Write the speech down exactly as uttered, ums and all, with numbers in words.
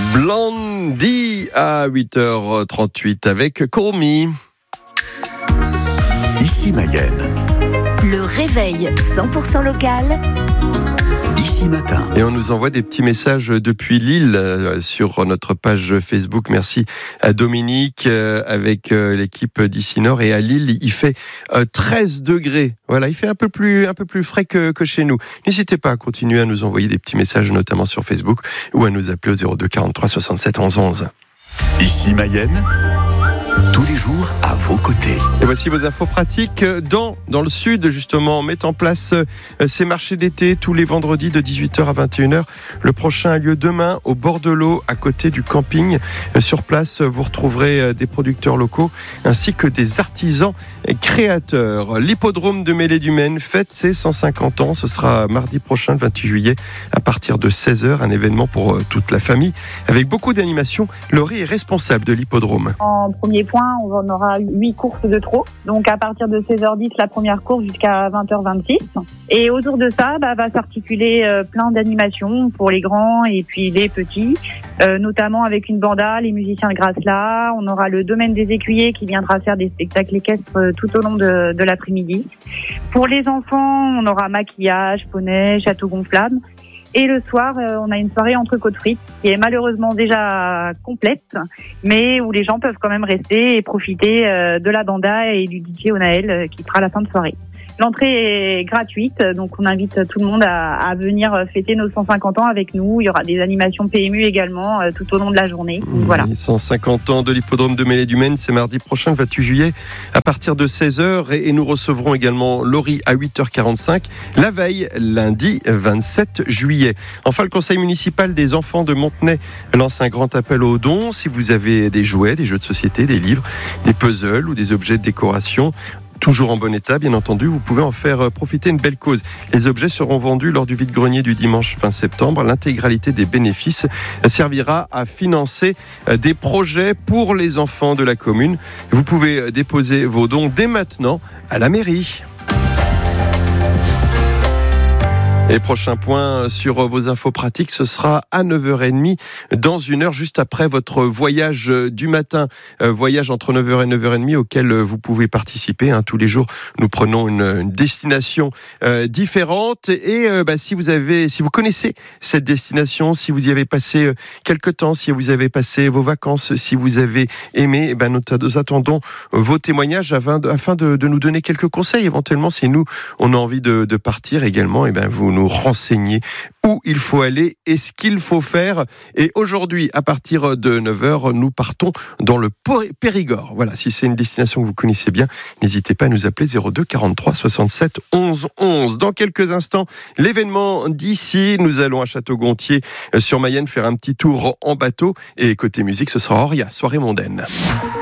Blondie à huit heures trente-huit avec Call Me. Ici Mayenne. Le réveil cent pour cent local. Ici Matin. Et on nous envoie des petits messages depuis Lille euh, sur notre page Facebook. Merci à Dominique euh, avec euh, l'équipe d'Ici Nord. Et à Lille, il fait euh, treize degrés. Voilà, il fait un peu plus, un peu plus frais que, que chez nous. N'hésitez pas à continuer à nous envoyer des petits messages, notamment sur Facebook, ou à nous appeler au zéro deux quarante-trois soixante-sept onze onze. Ici Mayenne. Tous les jours à vos côtés. Et voici vos infos pratiques. Dans, dans le sud, justement, on met en place ces marchés d'été tous les vendredis de dix-huit heures à vingt et une heures. Le prochain a lieu demain au bord de l'eau, à côté du camping. Sur place, vous retrouverez des producteurs locaux ainsi que des artisans créateurs. L'hippodrome de Mêlée du Maine fête ses cent cinquante ans. Ce sera mardi prochain, le vingt-huit juillet, à partir de seize heures. Un événement pour toute la famille avec beaucoup d'animation. Laurie est responsable de l'hippodrome. En premier point, on aura huit courses de trot. Donc à partir de seize heures dix, la première course jusqu'à vingt heures vingt-six. Et autour de ça, bah, va s'articuler euh, plein d'animations pour les grands et puis les petits, euh, notamment avec une banda, les musiciens de Grasla. On aura le domaine des écuyers qui viendra faire des spectacles équestres euh, tout au long de, de l'après-midi. Pour les enfants, on aura maquillage, poney, château gonflable. Et le soir, euh, on a une soirée entrecôte frites qui est malheureusement déjà complète, mais où les gens peuvent quand même rester et profiter euh, de la banda et du D J Onaël euh, qui sera à la fin de soirée. L'entrée est gratuite, donc on invite tout le monde à, à venir fêter nos cent cinquante ans avec nous. Il y aura des animations P M U également euh, tout au long de la journée. Donc, voilà. cent cinquante ans de l'hippodrome de Mêlée du Maine, c'est mardi prochain, le vingt-huit juillet, à partir de seize heures. Et, et nous recevrons également Laurie à huit heures quarante-cinq, la veille, lundi vingt-sept juillet. Enfin, le conseil municipal des enfants de Montenay lance un grand appel aux dons. Si vous avez des jouets, des jeux de société, des livres, des puzzles ou des objets de décoration, toujours en bon état, bien entendu, vous pouvez en faire profiter une belle cause. Les objets seront vendus lors du vide-grenier du dimanche vingt septembre. L'intégralité des bénéfices servira à financer des projets pour les enfants de la commune. Vous pouvez déposer vos dons dès maintenant à la mairie. Et prochain point sur vos infos pratiques, ce sera à neuf heures trente, dans une heure, juste après votre voyage du matin. Euh, voyage entre neuf heures et neuf heures trente auquel vous pouvez participer. Hein. Tous les jours, nous prenons une, une destination euh, différente. Et euh, bah, si vous avez, si vous connaissez cette destination, si vous y avez passé euh, quelque temps, si vous avez passé vos vacances, si vous avez aimé, eh ben, nous, nous attendons vos témoignages afin de, afin de, de nous donner quelques conseils. Éventuellement, si nous, on a envie de, de partir également, eh ben, vous nous renseigner où il faut aller et ce qu'il faut faire. Et aujourd'hui, à partir de neuf heures, nous partons dans le Périgord. Voilà, si c'est une destination que vous connaissez bien, n'hésitez pas à nous appeler zéro deux quarante-trois soixante-sept onze onze. Dans quelques instants, l'événement d'ici, nous allons à Château-Gontier sur Mayenne faire un petit tour en bateau. Et côté musique, ce sera Auria, soirée mondaine.